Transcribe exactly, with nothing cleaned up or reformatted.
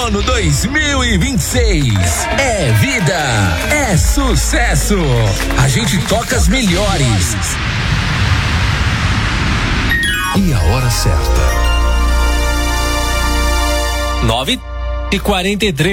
ano dois mil e vinte e seis. É vida, é sucesso. A gente toca as melhores. E a hora certa. nove e quarenta e três.